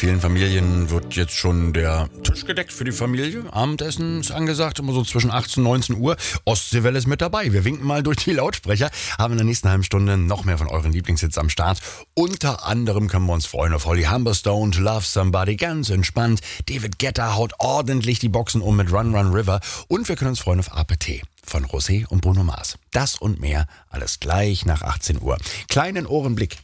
vielen Familien wird jetzt schon der Tisch gedeckt für die Familie. Abendessen ist angesagt, immer so zwischen 18 und 19 Uhr. Ostseewelle ist mit dabei. Wir winken mal durch die Lautsprecher. Haben in der nächsten halben Stunde noch mehr von euren Lieblingshits am Start. Unter anderem können wir uns freuen auf Holly Humberstone, Love Somebody, ganz entspannt. David Guetta haut ordentlich die Boxen um mit Run Run River. Und wir können uns freuen auf APT von Rosé und Bruno Mars. Das und mehr, alles gleich nach 18 Uhr. Kleinen Ohrenblick.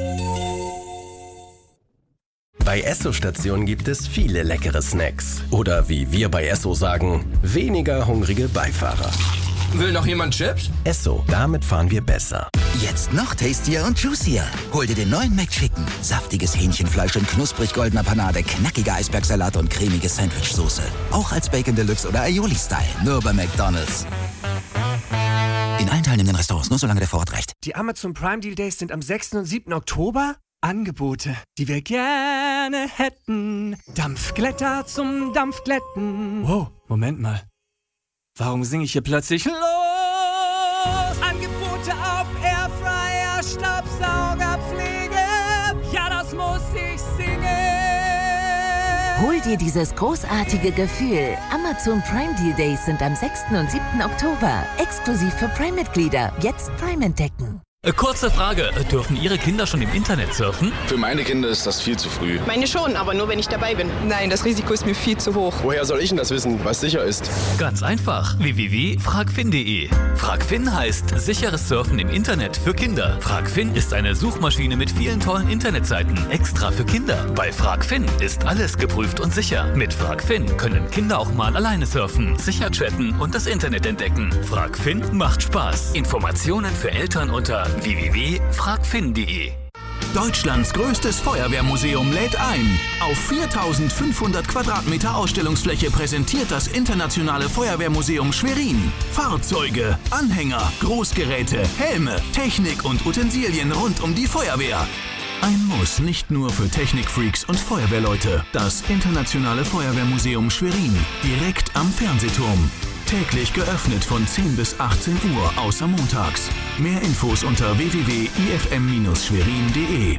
Bei Esso-Stationen gibt es viele leckere Snacks. Oder wie wir bei Esso sagen, weniger hungrige Beifahrer. Will noch jemand Chips? Esso, damit fahren wir besser. Jetzt noch tastier und juicier. Hol dir den neuen McChicken. Saftiges Hähnchenfleisch in knusprig goldener Panade, knackiger Eisbergsalat und cremige Sandwichsoße. Auch als Bacon Deluxe oder Aioli-Style. Nur bei McDonald's. In allen teilnehmenden Restaurants, nur solange der Vorrat reicht. Die Amazon Prime Deal Days sind am 6. und 7. Oktober. Angebote, die wir gerne hätten. Dampfglätter zum Dampfglätten. Wow, Moment mal. Warum singe ich hier plötzlich los? Angebote auf Airfryer, Staubsaugerpflege. Ja, das muss ich singen. Hol dir dieses großartige Gefühl. Amazon Prime Deal Days sind am 6. und 7. Oktober. Exklusiv für Prime-Mitglieder. Jetzt Prime entdecken. Kurze Frage, dürfen Ihre Kinder schon im Internet surfen? Für meine Kinder ist das viel zu früh. Meine schon, aber nur wenn ich dabei bin. Nein, das Risiko ist mir viel zu hoch. Woher soll ich denn das wissen, was sicher ist? Ganz einfach, www.fragfin.de. Fragfin heißt sicheres Surfen im Internet für Kinder. Fragfin ist eine Suchmaschine mit vielen tollen Internetseiten, extra für Kinder. Bei Fragfin ist alles geprüft und sicher. Mit Fragfin können Kinder auch mal alleine surfen, sicher chatten und das Internet entdecken. Fragfin macht Spaß. Informationen für Eltern unter www.fragfin.de. Deutschlands größtes Feuerwehrmuseum lädt ein. Auf 4500 Quadratmeter Ausstellungsfläche präsentiert das Internationale Feuerwehrmuseum Schwerin Fahrzeuge, Anhänger, Großgeräte, Helme, Technik und Utensilien rund um die Feuerwehr. Ein Muss nicht nur für Technikfreaks und Feuerwehrleute. Das Internationale Feuerwehrmuseum Schwerin, direkt am Fernsehturm. Täglich geöffnet von 10 bis 18 Uhr, außer montags. Mehr Infos unter www.ifm-schwerin.de.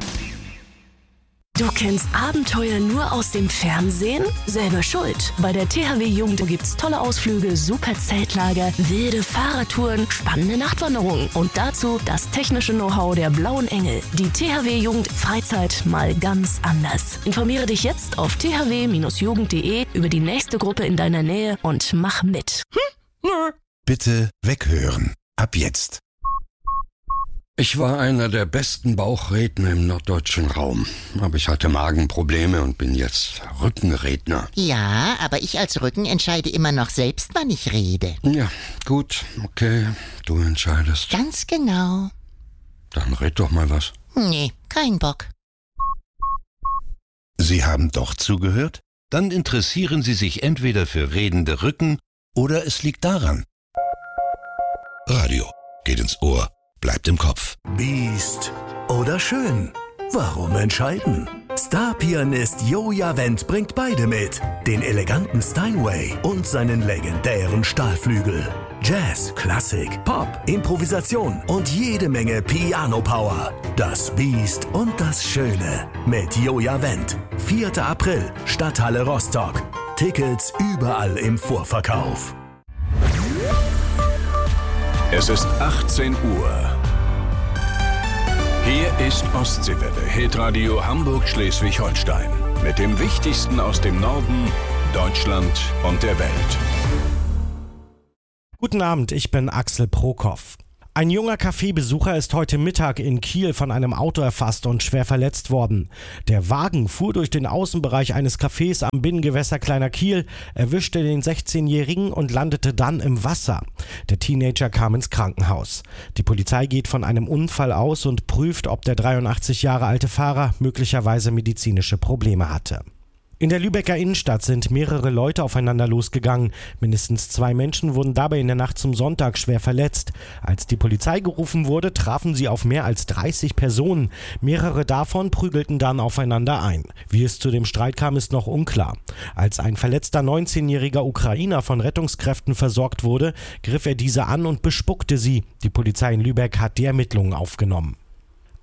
Du kennst Abenteuer nur aus dem Fernsehen? Selber schuld. Bei der THW Jugend gibt's tolle Ausflüge, super Zeltlager, wilde Fahrradtouren, spannende Nachtwanderungen und dazu das technische Know-how der Blauen Engel. Die THW Jugend Freizeit mal ganz anders. Informiere dich jetzt auf thw-jugend.de über die nächste Gruppe in deiner Nähe und mach mit. Bitte weghören. Ab jetzt. Ich war einer der besten Bauchredner im norddeutschen Raum, aber ich hatte Magenprobleme und bin jetzt Rückenredner. Ja, aber ich als Rücken entscheide immer noch selbst, wann ich rede. Ja, gut, okay, du entscheidest. Ganz genau. Dann red doch mal was. Nee, kein Bock. Sie haben doch zugehört? Dann interessieren Sie sich entweder für redende Rücken oder es liegt daran. Radio geht ins Ohr. Bleibt im Kopf. Biest oder schön? Warum entscheiden? Star-Pianist Joja Wendt bringt beide mit. Den eleganten Steinway und seinen legendären Stahlflügel. Jazz, Klassik, Pop, Improvisation und jede Menge Piano-Power. Das Biest und das Schöne mit Joja Wendt. 4. April, Stadthalle Rostock. Tickets überall im Vorverkauf. Es ist 18 Uhr. Hier ist Ostseewelle, Hitradio Hamburg-Schleswig-Holstein. Mit dem Wichtigsten aus dem Norden, Deutschland und der Welt. Guten Abend, ich bin Axel Prokop. Ein junger Kaffeebesucher ist heute Mittag in Kiel von einem Auto erfasst und schwer verletzt worden. Der Wagen fuhr durch den Außenbereich eines Cafés am Binnengewässer Kleiner Kiel, erwischte den 16-Jährigen und landete dann im Wasser. Der Teenager kam ins Krankenhaus. Die Polizei geht von einem Unfall aus und prüft, ob der 83 Jahre alte Fahrer möglicherweise medizinische Probleme hatte. In der Lübecker Innenstadt sind mehrere Leute aufeinander losgegangen. Mindestens 2 Menschen wurden dabei in der Nacht zum Sonntag schwer verletzt. Als die Polizei gerufen wurde, trafen sie auf mehr als 30 Personen. Mehrere davon prügelten dann aufeinander ein. Wie es zu dem Streit kam, ist noch unklar. Als ein verletzter 19-jähriger Ukrainer von Rettungskräften versorgt wurde, griff er diese an und bespuckte sie. Die Polizei in Lübeck hat die Ermittlungen aufgenommen.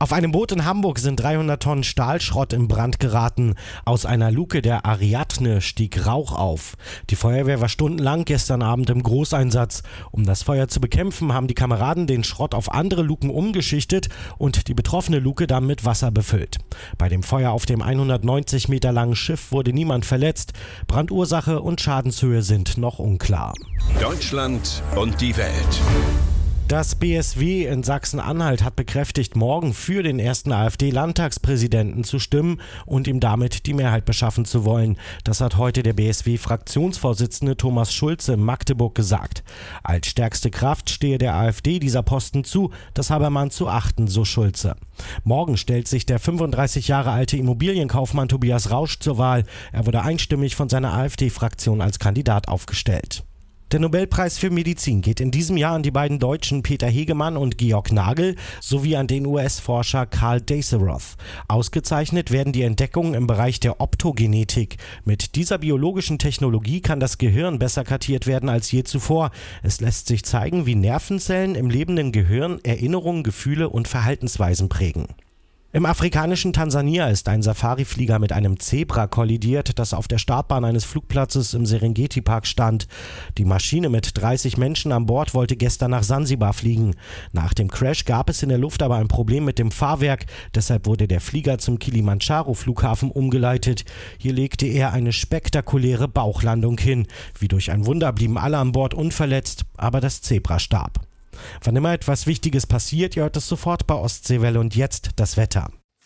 Auf einem Boot in Hamburg sind 300 Tonnen Stahlschrott in Brand geraten. Aus einer Luke der Ariadne stieg Rauch auf. Die Feuerwehr war stundenlang gestern Abend im Großeinsatz. Um das Feuer zu bekämpfen, haben die Kameraden den Schrott auf andere Luken umgeschichtet und die betroffene Luke dann mit Wasser befüllt. Bei dem Feuer auf dem 190 Meter langen Schiff wurde niemand verletzt. Brandursache und Schadenshöhe sind noch unklar. Deutschland und die Welt. Das BSW in Sachsen-Anhalt hat bekräftigt, morgen für den ersten AfD-Landtagspräsidenten zu stimmen und ihm damit die Mehrheit beschaffen zu wollen. Das hat heute der BSW-Fraktionsvorsitzende Thomas Schulze in Magdeburg gesagt. Als stärkste Kraft stehe der AfD dieser Posten zu, das habe man zu achten, so Schulze. Morgen stellt sich der 35 Jahre alte Immobilienkaufmann Tobias Rausch zur Wahl. Er wurde einstimmig von seiner AfD-Fraktion als Kandidat aufgestellt. Der Nobelpreis für Medizin geht in diesem Jahr an die beiden Deutschen Peter Hegemann und Georg Nagel sowie an den US-Forscher Karl Daseroth. Ausgezeichnet werden die Entdeckungen im Bereich der Optogenetik. Mit dieser biologischen Technologie kann das Gehirn besser kartiert werden als je zuvor. Es lässt sich zeigen, wie Nervenzellen im lebenden Gehirn Erinnerungen, Gefühle und Verhaltensweisen prägen. Im afrikanischen Tansania ist ein Safariflieger mit einem Zebra kollidiert, das auf der Startbahn eines Flugplatzes im Serengeti-Park stand. Die Maschine mit 30 Menschen an Bord wollte gestern nach Sansibar fliegen. Nach dem Crash gab es in der Luft aber ein Problem mit dem Fahrwerk. Deshalb wurde der Flieger zum Kilimanjaro-Flughafen umgeleitet. Hier legte er eine spektakuläre Bauchlandung hin. Wie durch ein Wunder blieben alle an Bord unverletzt, aber das Zebra starb. Wann immer etwas Wichtiges passiert, ihr hört es sofort bei Ostseewelle und jetzt das Wetter.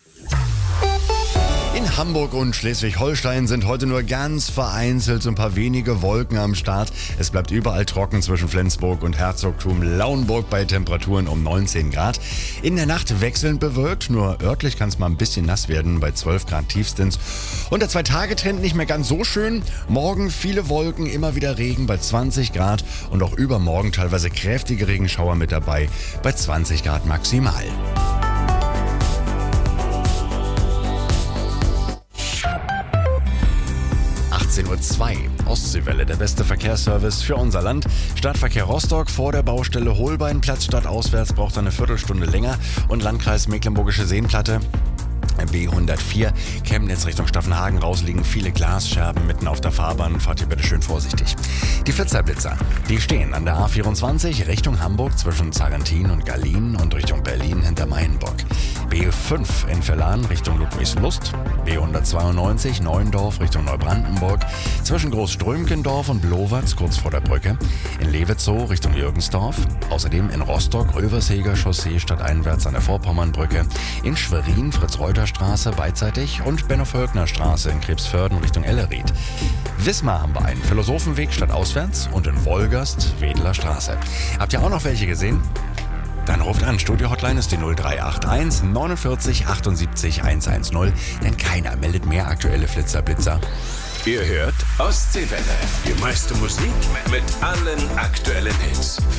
In Hamburg und Schleswig-Holstein sind heute nur ganz vereinzelt so ein paar wenige Wolken am Start. Es bleibt überall trocken zwischen Flensburg und Herzogtum Lauenburg bei Temperaturen um 19 Grad. In der Nacht wechselnd bewölkt, nur örtlich kann es mal ein bisschen nass werden bei 12 Grad tiefstens. Und der 2-Tage-Trend nicht mehr ganz so schön. Morgen viele Wolken, immer wieder Regen bei 20 Grad und auch übermorgen teilweise kräftige Regenschauer mit dabei bei 20 Grad maximal. Uhr 2. Ostseewelle, der beste Verkehrsservice für unser Land. Stadtverkehr Rostock vor der Baustelle Holbeinplatz stadtauswärts braucht eine Viertelstunde länger und Landkreis Mecklenburgische Seenplatte. B104, Chemnitz Richtung Staffenhagen raus liegen viele Glasscherben mitten auf der Fahrbahn. Fahrt ihr bitte schön vorsichtig. Die Flitzerblitzer, die stehen an der A24 Richtung Hamburg zwischen Zarentin und Gallien und Richtung Berlin hinter Maienburg. B5 in Verlan Richtung Ludwigslust. B192 Neuendorf Richtung Neubrandenburg zwischen Großströmkendorf und Blowatz kurz vor der Brücke. In Lewitzow Richtung Jürgensdorf. Außerdem in Rostock Röverseger Chaussee stadteinwärts an der Vorpommernbrücke. In Schwerin Fritz-Reuter-Straße beidseitig und Benno-Völkner-Straße in Krebsförden Richtung Ellerried. Wismar haben wir einen Philosophenweg stadtauswärts und in Wolgast Wedler Straße. Habt ihr auch noch welche gesehen? Dann ruft an, Studio-Hotline ist die 0381 49 78 110, denn keiner meldet mehr aktuelle Flitzerblitzer. Ihr hört Ostseewelle, die meiste Musik mit allen aktuellen Hits.